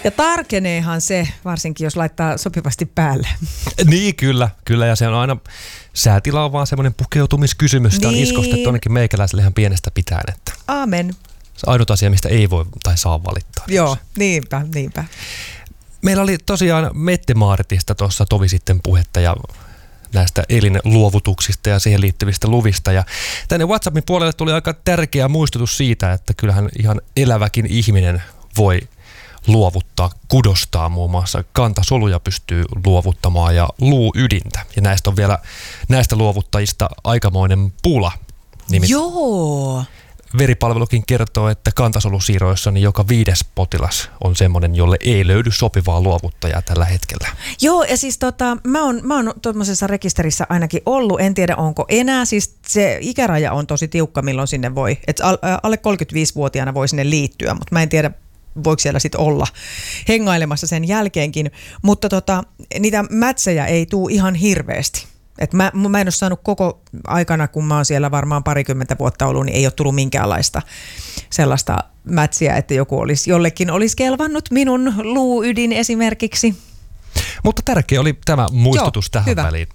Ja tarkeneehan se, varsinkin jos laittaa sopivasti päälle. Niin, kyllä. Ja se on aina, säätila on vaan semmoinen pukeutumiskysymys. Sitä on iskostettu ainakin meikäläiselle ihan pienestä pitäen. Että Aamen. se ainut asia, mistä ei voi tai saa valittaa. Joo, niinpä. Meillä oli tosiaan Mette-Maaritista tuossa tovi sitten puhetta ja näistä elinluovutuksista ja siihen liittyvistä luvista. Ja tänne WhatsAppin puolelle tuli aika tärkeä muistutus siitä, että kyllähän ihan eläväkin ihminen voi luovuttaa kudostaa, muun muassa kantasoluja pystyy luovuttamaan ja luuydintä. Ja näistä luovuttajista aikamoinen pula. Joo. Veripalvelukin kertoo, että kantasolusiirroissa niin joka 5. potilas on semmoinen, jolle ei löydy sopivaa luovuttajaa tällä hetkellä. Joo, ja siis mä oon tuommoisessa rekisterissä ainakin ollut, en tiedä onko enää, siis se ikäraja on tosi tiukka, milloin sinne voi, että alle 35-vuotiaana voi sinne liittyä, mutta mä en tiedä, voiko siellä sitten olla hengailemassa sen jälkeenkin, mutta niitä mätsejä ei tule ihan hirveästi. Et mä en ole saanut koko aikana, kun mä oon siellä varmaan 20 vuotta ollut, niin ei ole tullut minkäänlaista sellaista mätsiä, että jollekin olisi kelvannut minun luuydin esimerkiksi. Mutta tärkeä oli tämä muistutus tähän hyvä. väliin.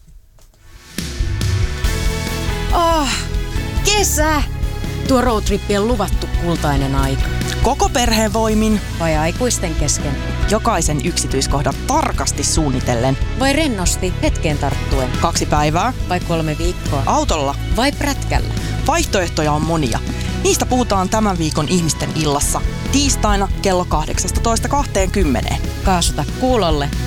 Kesä! Tuo roadtrippi on luvattu kultainen aika. Koko perheen voimin. Vai aikuisten kesken. Jokaisen yksityiskohdan tarkasti suunnitellen. Vai rennosti hetkeen tarttuen. 2 päivää. Vai 3 viikkoa. Autolla. Vai prätkällä. Vaihtoehtoja on monia. Niistä puhutaan tämän viikon Ihmisten illassa. Tiistaina kello 18.20. Kaasuta kuulolle